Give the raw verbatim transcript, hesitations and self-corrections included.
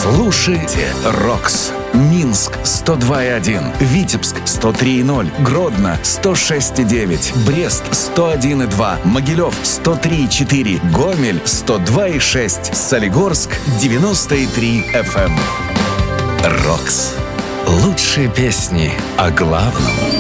Слушайте Рокс. Минск сто два и один, Витебск сто три и ноль, Гродно сто шесть и девять, Брест сто один и два, Могилев сто три и четыре, Гомель сто два и шесть, Солигорск девяносто и три эф эм. Рокс. Лучшие песни о главном.